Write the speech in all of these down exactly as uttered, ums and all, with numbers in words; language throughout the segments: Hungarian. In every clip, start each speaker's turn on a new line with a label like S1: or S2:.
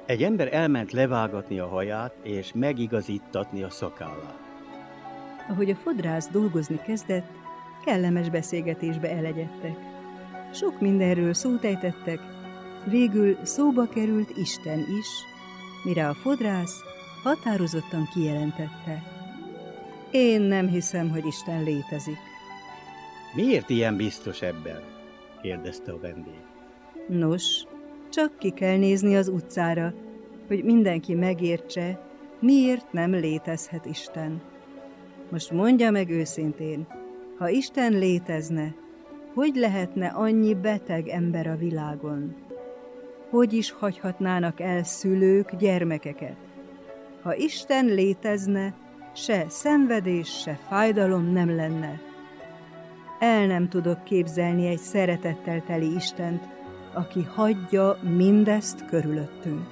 S1: Egy ember elment levágatni a haját és megigazítatni a szakállát.
S2: Ahogy a fodrász dolgozni kezdett, kellemes beszélgetésbe elegyedtek. Sok mindenről szót ejtettek, végül szóba került Isten is, mire a fodrász határozottan kijelentette: én nem hiszem, hogy Isten létezik.
S1: Miért ilyen biztos ebben? Kérdezte a vendég.
S2: Nos, csak ki kell nézni az utcára, hogy mindenki megértse, miért nem létezhet Isten. Most mondja meg őszintén, ha Isten létezne, hogy lehetne annyi beteg ember a világon? Hogy is hagyhatnának el szülők gyermekeket? Ha Isten létezne, se szenvedés, se fájdalom nem lenne. El nem tudok képzelni egy szeretettel teli Istent, aki hagyja mindezt körülöttünk.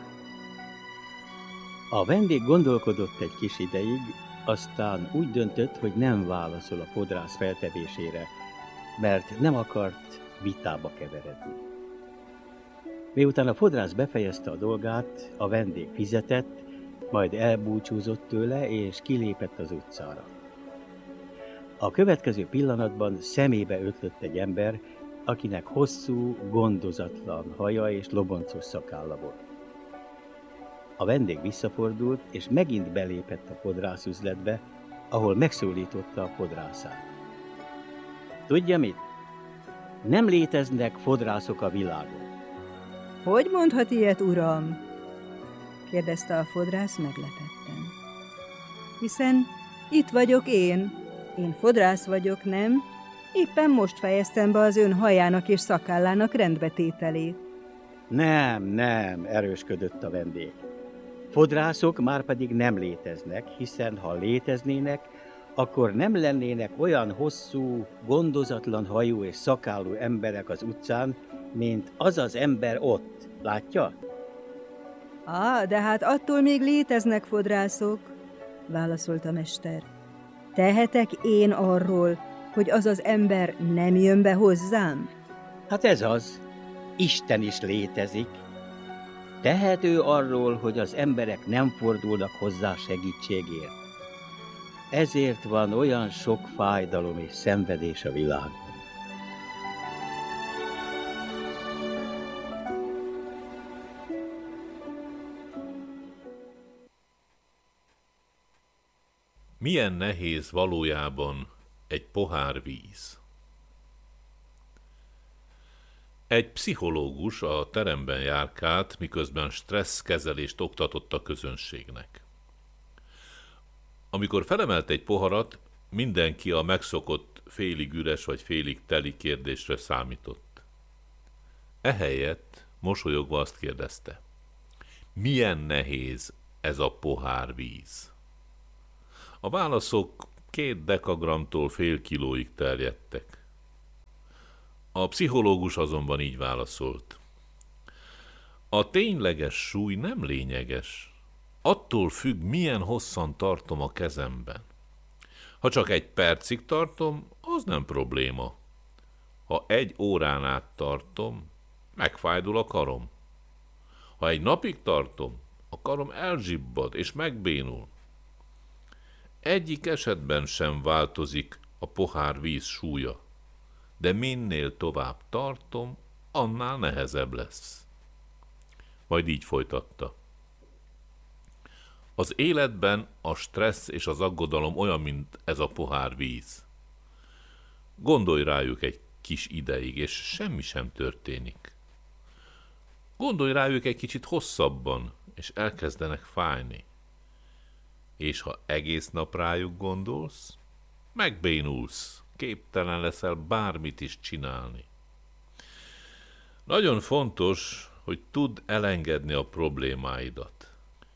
S1: A vendég gondolkodott egy kis ideig, aztán úgy döntött, hogy nem válaszol a fodrász feltevésére, mert nem akart vitába keveredni. Miután a fodrász befejezte a dolgát, a vendég fizetett, majd elbúcsúzott tőle, és kilépett az utcára. A következő pillanatban szemébe ötlött egy ember, akinek hosszú, gondozatlan haja és loboncos szakálla volt. A vendég visszafordult, és megint belépett a fodrász üzletbe, ahol megszólította a fodrászát. Tudja mit? Nem léteznek fodrászok a világon.
S2: Hogy mondhat ilyet, uram? Kérdezte a fodrász meglepetten. Hiszen itt vagyok én. Én fodrász vagyok, nem? Éppen most fejeztem be az ön hajának és szakállának rendbetételét.
S1: Nem, nem, erősködött a vendég. Fodrászok már pedig nem léteznek, hiszen ha léteznének, akkor nem lennének olyan hosszú, gondozatlan hajú és szakállú emberek az utcán, mint az az ember ott. Látja?
S2: Á, de hát attól még léteznek fodrászok, válaszolt a mester. Tehetek én arról, hogy az az ember nem jön be hozzám?
S1: Hát ez az. Isten is létezik. Tehet ő arról, hogy az emberek nem fordulnak hozzá segítségért. Ezért van olyan sok fájdalom és szenvedés a világon.
S3: Milyen nehéz valójában egy pohár víz? Egy pszichológus a teremben járkált, miközben stresszkezelést oktatott a közönségnek. Amikor felemelt egy poharat, mindenki a megszokott félig üres vagy félig teli kérdésre számított. Ehelyett mosolyogva azt kérdezte: milyen nehéz ez a pohár víz? A válaszok két dekagramtól fél kilóig terjedtek. A pszichológus azonban így válaszolt: a tényleges súly nem lényeges, attól függ, milyen hosszan tartom a kezemben. Ha csak egy percig tartom, az nem probléma. Ha egy órán át tartom, megfájdul a karom. Ha egy napig tartom, a karom elzsibbad és megbénul. Egyik esetben sem változik a pohár víz súlya, de minél tovább tartom, annál nehezebb lesz. Majd így folytatta: az életben a stressz és az aggodalom olyan, mint ez a pohár víz. Gondolj rájuk egy kis ideig, és semmi sem történik. Gondolj rájuk egy kicsit hosszabban, és elkezdenek fájni. És ha egész nap rájuk gondolsz, megbénulsz, képtelen leszel bármit is csinálni. Nagyon fontos, hogy tudd elengedni a problémáidat.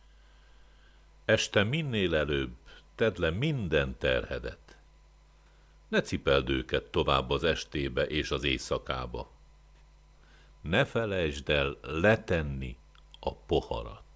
S3: Este minél előbb tedd le minden terhedet. Ne cipeld őket tovább az estébe és az éjszakába. Ne felejtsd el letenni a poharat.